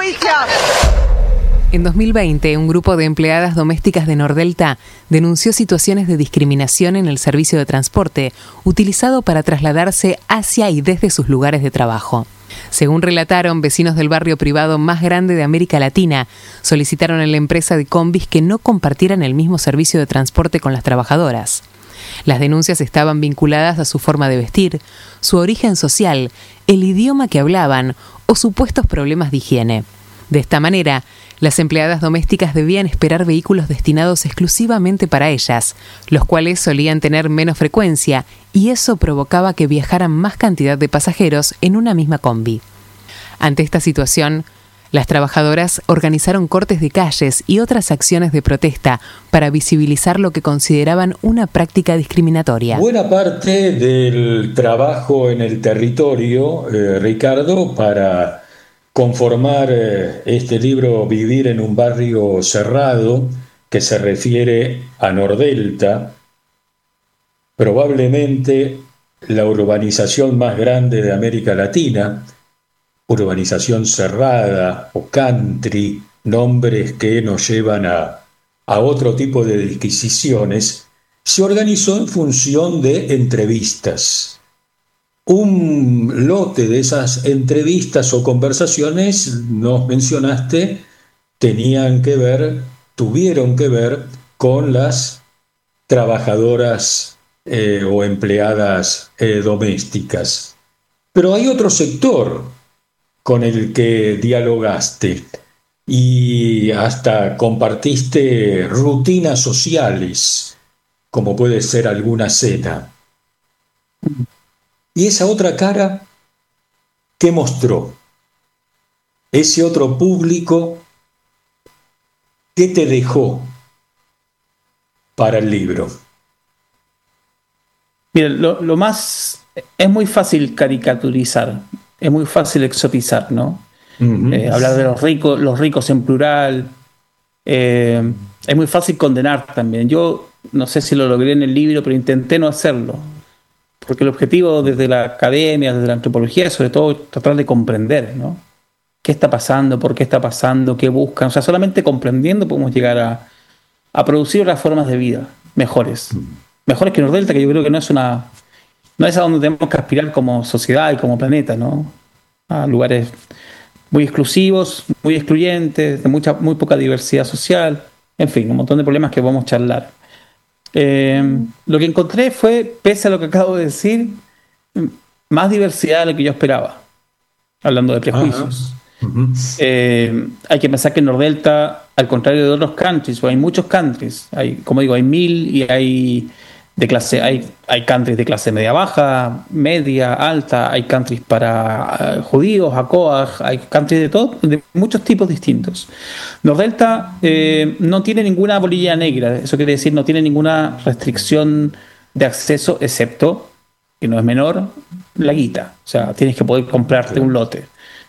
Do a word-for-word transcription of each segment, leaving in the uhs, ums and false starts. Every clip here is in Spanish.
En dos mil veinte, un grupo de empleadas domésticas de Nordelta denunció situaciones de discriminación en el servicio de transporte utilizado para trasladarse hacia y desde sus lugares de trabajo. Según relataron, vecinos del barrio privado más grande de América Latina solicitaron a la empresa de combis que no compartieran el mismo servicio de transporte con las trabajadoras. Las denuncias estaban vinculadas a su forma de vestir, su origen social, el idioma que hablaban o supuestos problemas de higiene. De esta manera, las empleadas domésticas debían esperar vehículos destinados exclusivamente para ellas, los cuales solían tener menos frecuencia, y eso provocaba que viajaran más cantidad de pasajeros en una misma combi. Ante esta situación, las trabajadoras organizaron cortes de calles y otras acciones de protesta para visibilizar lo que consideraban una práctica discriminatoria. Buena parte del trabajo en el territorio, eh, Ricardo, para conformar eh, este libro Vivir en un barrio cerrado, que se refiere a Nordelta, probablemente la urbanización más grande de América Latina, urbanización cerrada o country, nombres que nos llevan a, a otro tipo de disquisiciones, se organizó en función de entrevistas. Un lote de esas entrevistas o conversaciones, nos mencionaste, tenían que ver, tuvieron que ver con las trabajadoras eh, o empleadas eh, domésticas. Pero hay otro sector con el que dialogaste y hasta compartiste rutinas sociales, como puede ser alguna cena. Y esa otra cara, ¿qué mostró? Ese otro público, ¿qué te dejó para el libro? Mira, lo, lo más... Es muy fácil caricaturizar, es muy fácil exotizar, ¿no? Uh-huh. Eh, hablar de los ricos, los ricos en plural. Eh, es muy fácil condenar también. Yo no sé si lo logré en el libro, pero intenté no hacerlo. Porque el objetivo desde la academia, desde la antropología, es sobre todo tratar de comprender, ¿no? ¿Qué está pasando? ¿Por qué está pasando? ¿Qué buscan? O sea, solamente comprendiendo podemos llegar a, a producir otras formas de vida mejores. Mejores que Nordelta, que yo creo que no es una no es a donde tenemos que aspirar como sociedad y como planeta, ¿no? A lugares muy exclusivos, muy excluyentes, de mucha, muy poca diversidad social, en fin, un montón de problemas que vamos a charlar. Eh, lo que encontré fue, pese a lo que acabo de decir, más diversidad de lo que yo esperaba, hablando de prejuicios. Uh-huh. Eh, hay que pensar que en Nordelta, al contrario de otros countries, hay muchos countries, hay, como digo, hay mil y hay de clase, hay, hay countries de clase media baja, media, alta, hay countries para uh, judíos, ACOAG, hay countries de todo, de muchos tipos distintos. Nordelta eh, no tiene ninguna bolilla negra, eso quiere decir no tiene ninguna restricción de acceso, excepto, que no es menor, la guita. O sea, tienes que poder comprarte un lote.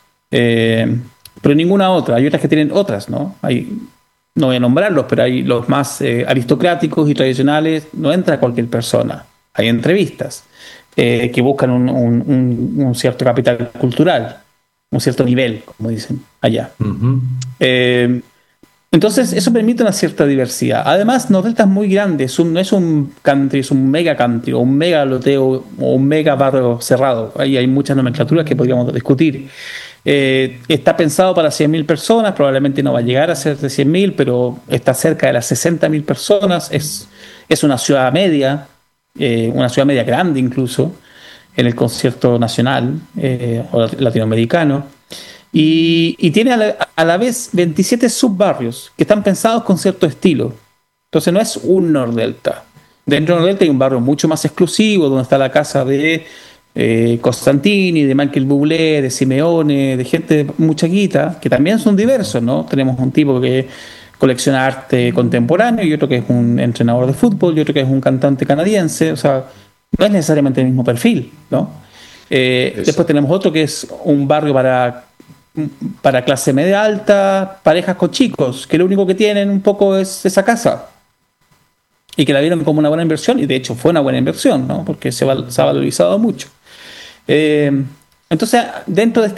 Eh, pero ninguna otra. Hay otras que tienen otras, ¿no? Hay, no voy a nombrarlos, pero hay los más eh, aristocráticos y tradicionales, no entra cualquier persona. Hay entrevistas eh, que buscan un, un, un, un cierto capital cultural, un cierto nivel, como dicen allá. Uh-huh. Eh, entonces, eso permite una cierta diversidad. Además, Nordelta es muy grande, es un, no es un country, es un mega country, o un mega loteo, o un mega barrio cerrado. Ahí hay muchas nomenclaturas que podríamos discutir. Eh, está pensado para cien mil personas, probablemente no va a llegar a ser de cien mil, pero está cerca de las sesenta mil personas. Es, es una ciudad media, eh, una ciudad media grande incluso, en el concierto nacional eh, o latinoamericano. Y, y tiene a la, a la vez veintisiete subbarrios que están pensados con cierto estilo. Entonces no es un Nordelta. Dentro de Nordelta hay un barrio mucho más exclusivo, donde está la casa de eh, Costantini, de Michael Bublé, de Simeone, de gente de mucha guita, que también son diversos, ¿no? Tenemos un tipo que colecciona arte contemporáneo y otro que es un entrenador de fútbol y otro que es un cantante canadiense. O sea, no es necesariamente el mismo perfil, ¿no? Eh, después tenemos otro que es un barrio para para clase media alta, parejas con chicos, que lo único que tienen un poco es esa casa y que la vieron como una buena inversión, y de hecho fue una buena inversión, ¿no? Porque se, val- se ha valorizado mucho. Eh, entonces, dentro de este